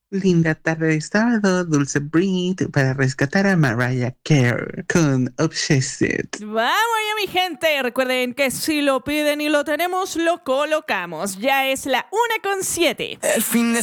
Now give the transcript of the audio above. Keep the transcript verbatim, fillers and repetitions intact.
Linda tarde de sábado, Dulce Breed para rescatar a Mariah Carey con Obsessed. Vamos ya, mi gente. Recuerden que si lo piden y lo tenemos, lo colocamos. Ya es la una con siete. El fin de